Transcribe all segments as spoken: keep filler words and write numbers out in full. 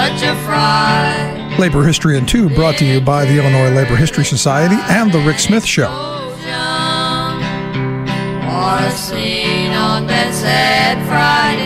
such a fright. Labor History in Two, brought to you by the Illinois Labor History Society and The Rick Smith Show. Or seen on that sad Friday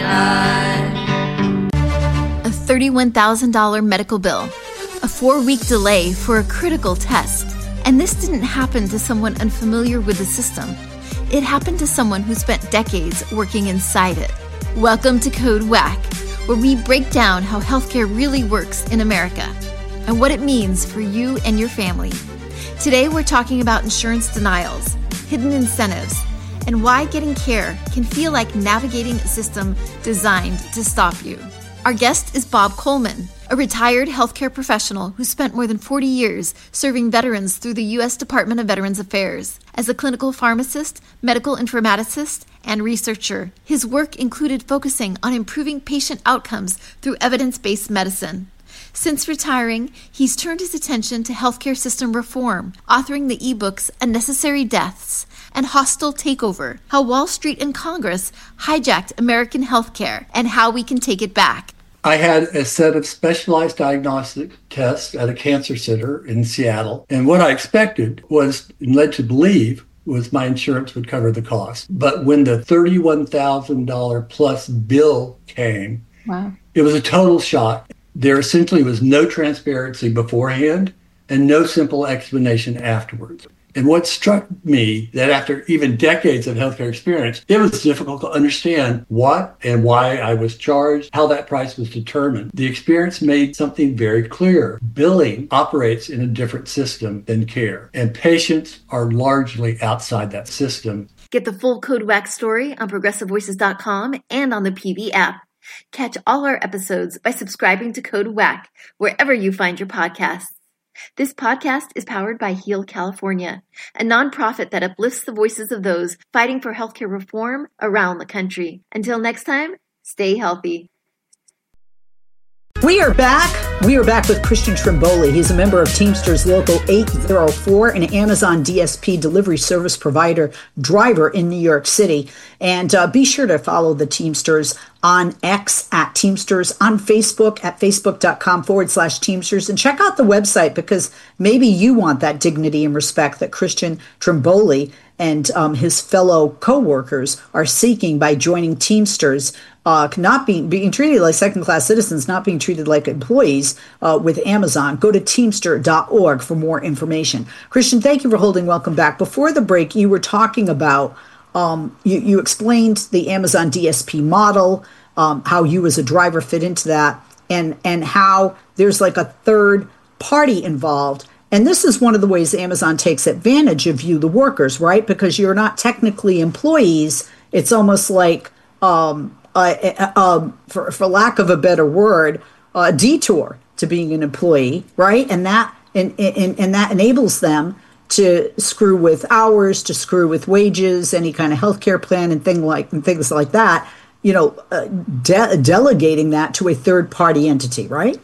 night. A thirty-one thousand dollars medical bill, a four-week delay for a critical test. And this didn't happen to someone unfamiliar with the system. It happened to someone who spent decades working inside it. Welcome to Code Whack, where we break down how healthcare really works in America and what it means for you and your family. Today, we're talking about insurance denials, hidden incentives, and why getting care can feel like navigating a system designed to stop you. Our guest is Bob Coleman, a retired healthcare professional who spent more than forty years serving veterans through the U S Department of Veterans Affairs. As a clinical pharmacist, medical informaticist, and researcher, his work included focusing on improving patient outcomes through evidence-based medicine. Since retiring, he's turned his attention to healthcare system reform, authoring the ebooks Unnecessary Deaths and Hostile Takeover, How Wall Street and Congress Hijacked American Healthcare and How We Can Take It Back. I had a set of specialized diagnostic tests at a cancer center in Seattle. And what I expected was, and led to believe, was my insurance would cover the cost. But when the thirty-one thousand dollars plus bill came, wow, it was a total shock. There essentially was no transparency beforehand and no simple explanation afterwards. And what struck me, that after even decades of healthcare experience, it was difficult to understand what and why I was charged, how that price was determined. The experience made something very clear. Billing operates in a different system than care, and patients are largely outside that system. Get the full Code Whack story on progressive voices dot com and on the P V app. Catch all our episodes by subscribing to Code Whack wherever you find your podcasts. This podcast is powered by Heal California, a nonprofit that uplifts the voices of those fighting for healthcare reform around the country. Until next time, stay healthy. We are back. We are back with Christian Trimboli. He's a member of Teamsters Local eight oh four, an Amazon D S P delivery service provider driver in New York City. And uh, be sure to follow the Teamsters on X at Teamsters, on Facebook at facebook.com forward slash Teamsters. And check out the website, because maybe you want that dignity and respect that Christian Trimboli and um, his fellow co-workers are seeking by joining Teamsters, uh, not being, being treated like second-class citizens, not being treated like employees uh, with Amazon. Go to teamster dot org for more information. Christian, thank you for holding. Welcome back. Before the break, you were talking about, um, you, you explained the Amazon D S P model, um, how you as a driver fit into that, and and how there's like a third party involved. And this is one of the ways Amazon takes advantage of you, the workers, right? Because you're not technically employees. It's almost like, um, uh, uh, um, for, for lack of a better word, a detour to being an employee, right? And that and, and, and that enables them to screw with hours, to screw with wages, any kind of healthcare plan, and thing like and things like that. You know, uh, de- delegating that to a third party entity, right?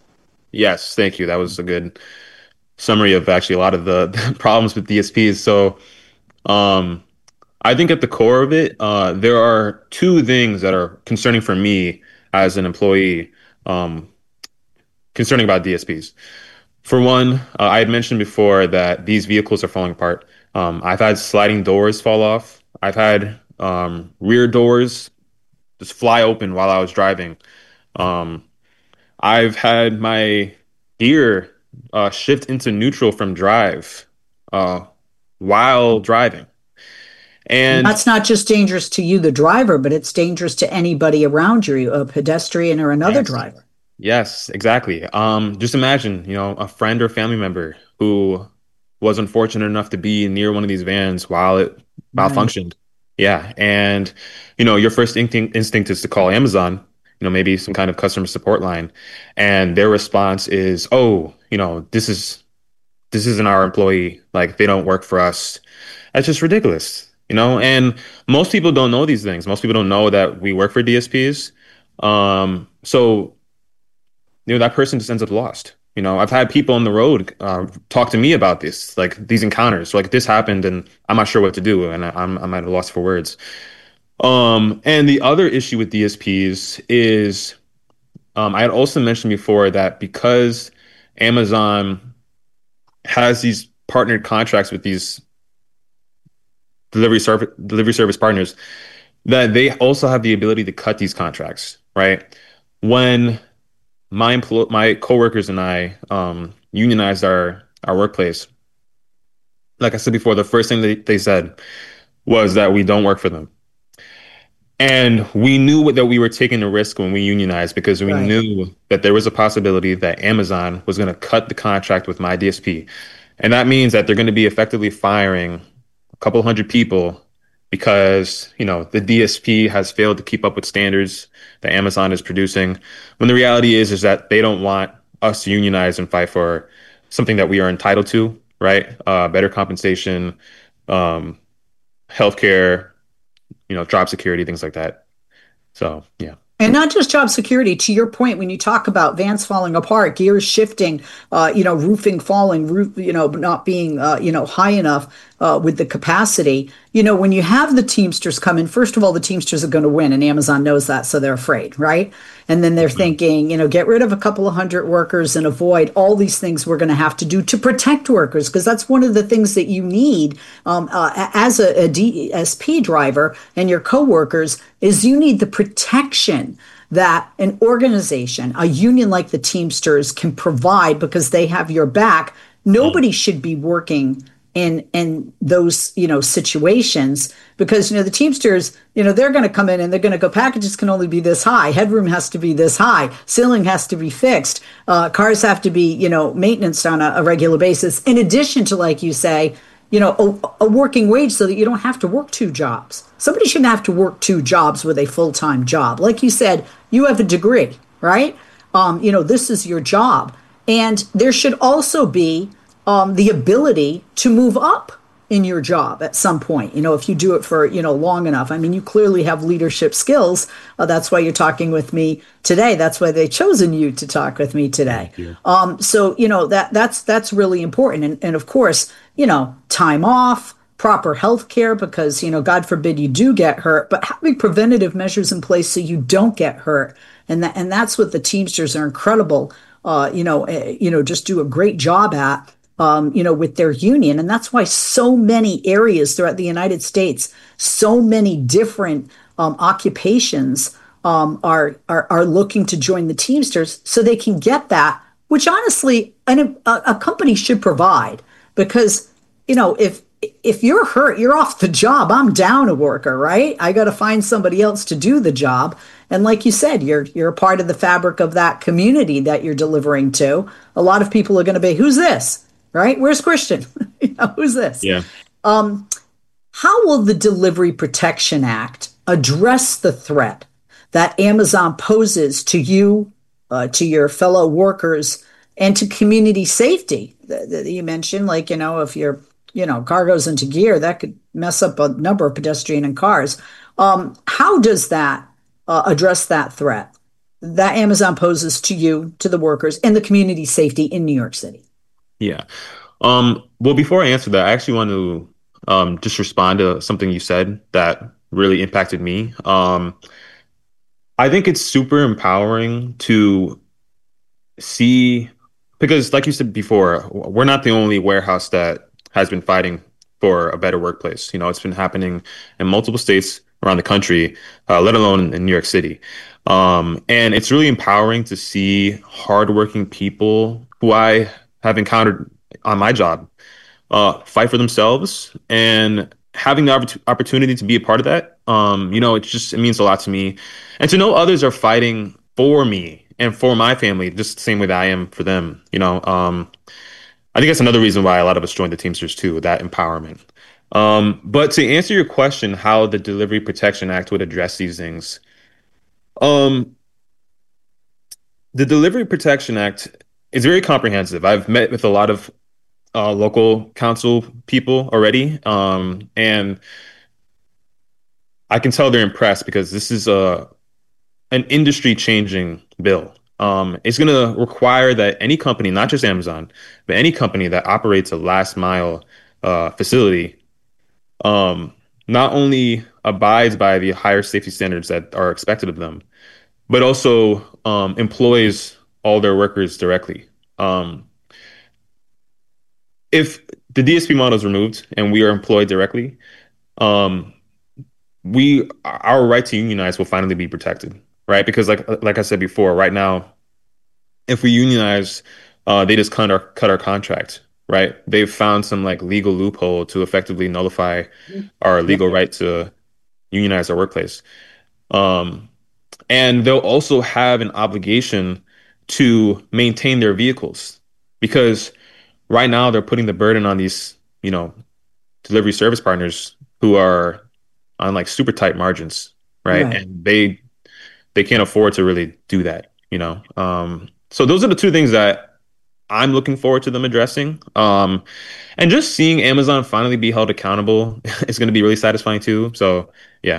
Yes, thank you. That was a good summary of actually a lot of the, the problems with D S Ps. So um, I think at the core of it, uh, there are two things that are concerning for me as an employee um, concerning about D S Ps. For one, uh, I had mentioned before that these vehicles are falling apart. Um, I've had sliding doors fall off. I've had um, rear doors just fly open while I was driving. Um, I've had my gear Uh, shift into neutral from drive uh, while driving. And that's not just dangerous to you, the driver, but it's dangerous to anybody around you, a pedestrian or another yes, driver. Yes, exactly. Um, just imagine, you know, a friend or family member who was unfortunate enough to be near one of these vans while it malfunctioned. Right. Yeah. And, you know, your first instinct, instinct is to call Amazon, you know, maybe some kind of customer support line. And their response is, oh, you know, this is, this isn't our employee. Like, they don't work for us. That's just ridiculous, you know? And most people don't know these things. Most people don't know that we work for D S Ps. Um, so, you know, that person just ends up lost. You know, I've had people on the road uh, talk to me about this, like these encounters, like this happened and I'm not sure what to do. And I'm, I'm at a loss for words. Um, and the other issue with D S Ps is Um, I had also mentioned before that because Amazon has these partnered contracts with these delivery service delivery service partners, that they also have the ability to cut these contracts, right? When my empl- my coworkers and I um, unionized our our workplace, like I said before, the first thing they, they said was that we don't work for them. And we knew that we were taking a risk when we unionized because we Right. knew that there was a possibility that Amazon was going to cut the contract with my D S P. And that means that they're going to be effectively firing a couple hundred people because, you know, the D S P has failed to keep up with standards that Amazon is producing. When the reality is, is that they don't want us to unionize and fight for something that we are entitled to, right? Uh, better compensation, um, healthcare, you know, job security, things like that. So, yeah. And not just job security. To your point, when you talk about vans falling apart, gears shifting, uh, you know, roofing falling, roof, you know, not being, uh, you know, high enough uh, with the capacity. You know, when you have the Teamsters come in, first of all, the Teamsters are going to win, and Amazon knows that, so they're afraid, right? And then they're thinking, you know, get rid of a couple of hundred workers and avoid all these things we're going to have to do to protect workers, because that's one of the things that you need um, uh, as a, a D S P driver and your coworkers is you need the protection that an organization, a union like the Teamsters, can provide because they have your back. Nobody should be working in in those, you know, situations because, you know, the Teamsters, you know, they're going to come in and they're going to go, packages can only be this high, headroom has to be this high, ceiling has to be fixed, uh, cars have to be, you know, maintenance on a, a regular basis, in addition to, like you say, you know, a, a working wage so that you don't have to work two jobs. Somebody shouldn't have to work two jobs with a full-time job. Like you said, you have a degree, right? Um, you know, this is your job. And there should also be um, the ability to move up in your job at some point, you know, if you do it for, you know, long enough. I mean, you clearly have leadership skills. Uh, that's why you're talking with me today. That's why they've chosen you to talk with me today. Um, so, you know, that that's that's really important. And, and of course, you know, time off, proper health care, because, you know, God forbid you do get hurt, but having preventative measures in place so you don't get hurt. And that, and that's what the Teamsters are incredible, uh, you know, uh, you know, just do a great job at. Um, you know, with their union. And that's why so many areas throughout the United States, so many different um, occupations um, are, are are looking to join the Teamsters so they can get that, which honestly, an, a, a company should provide. Because, you know, if if you're hurt, you're off the job. I'm down a worker, right? I got to find somebody else to do the job. And like you said, you're you're a part of the fabric of that community that you're delivering to. A lot of people are going to be, who's this? Right? Where's Christian? You know, who's this? Yeah. Um, how will the Delivery Protection Act address the threat that Amazon poses to you, uh, to your fellow workers, and to community safety? That that you mentioned, like, you know, if your, you know, car goes into gear, that could mess up a number of pedestrian and cars. Um, how does that uh, address that threat that Amazon poses to you, to the workers, and the community safety in New York City? Yeah. Um, well, before I answer that, I actually want to um, just respond to something you said that really impacted me. Um, I think it's super empowering to see, because like you said before, we're not the only warehouse that has been fighting for a better workplace. You know, it's been happening in multiple states around the country, uh, let alone in New York City. Um, and it's really empowering to see hardworking people who I have encountered on my job uh, fight for themselves, and having the oppor- opportunity to be a part of that. Um, you know, it just, it means a lot to me, and to know others are fighting for me and for my family, just the same way that I am for them. You know, um, I think that's another reason why a lot of us joined the Teamsters too, that empowerment. Um, but to answer your question, how the Delivery Protection Act would address these things, um, the Delivery Protection Act is very comprehensive. I've met with a lot of uh, local council people already, um, and I can tell they're impressed because this is a an industry-changing bill. Um, it's going to require that any company, not just Amazon, but any company that operates a last mile uh, facility, um, not only abides by the higher safety standards that are expected of them, but also um, employs all their workers directly. Um, if the D S P model is removed and we are employed directly, um, we our right to unionize will finally be protected, right? Because like like I said before, right now, if we unionize, uh, they just cut our cut our contract, right? They've found some like legal loophole to effectively nullify our legal right to unionize our workplace. Um, and they'll also have an obligation to maintain their vehicles, because right now they're putting the burden on these, you know, delivery service partners who are on like super tight margins, right? right. And they they can't afford to really do that, you know. Um, so those are the two things that I'm looking forward to them addressing. Um, and just seeing Amazon finally be held accountable is going to be really satisfying too. So yeah.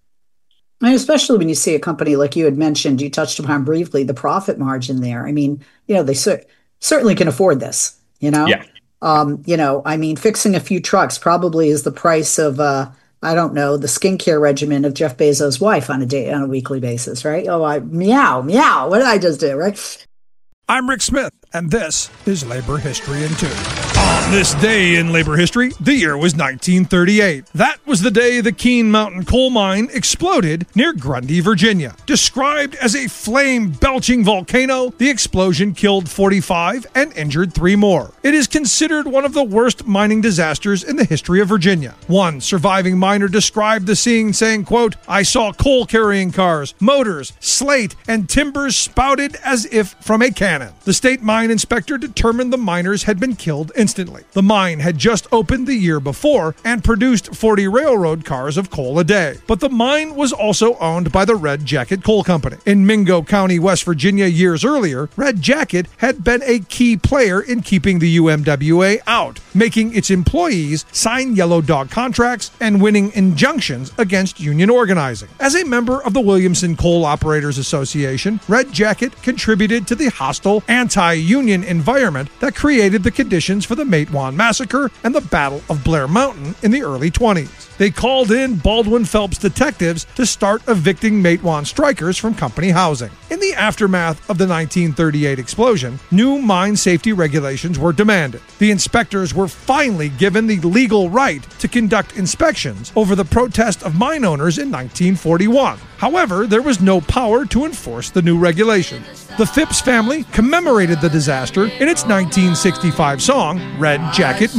And especially when you see a company like you had mentioned, you touched upon briefly, the profit margin there. I mean, you know, they cer- certainly can afford this, you know? Yeah. Um, you know, I mean, fixing a few trucks probably is the price of, uh, I don't know, the skincare regimen of Jeff Bezos' wife on a day, on a weekly basis, right? Oh, I meow, meow. What did I just do, right? I'm Rick Smith, and this is Labor History in Two. On this day in labor history, the year was nineteen thirty-eight. That was the day the Keene Mountain coal mine exploded near Grundy, Virginia. Described as a flame-belching volcano, the explosion killed forty-five and injured three more. It is considered one of the worst mining disasters in the history of Virginia. One surviving miner described the scene saying, quote, "I saw coal-carrying cars, motors, slate, and timbers spouted as if from a cannon." The state mine inspector determined the miners had been killed instantly. The mine had just opened the year before and produced forty railroad cars of coal a day. But the mine was also owned by the Red Jacket Coal Company. In Mingo County, West Virginia, years earlier, Red Jacket had been a key player in keeping the U M W A out, making its employees sign yellow dog contracts and winning injunctions against union organizing. As a member of the Williamson Coal Operators Association, Red Jacket contributed to the hostile anti-union environment that created the conditions for the Matewan Massacre and the Battle of Blair Mountain in the early twenties. They called in Baldwin Phelps detectives to start evicting Matewan strikers from company housing. In the aftermath of the nineteen thirty-eight explosion, new mine safety regulations were demanded. The inspectors were finally given the legal right to conduct inspections over the protest of mine owners in nineteen forty-one. However, there was no power to enforce the new regulations. The Phipps family commemorated the disaster in its nineteen sixty-five song, Red Jacket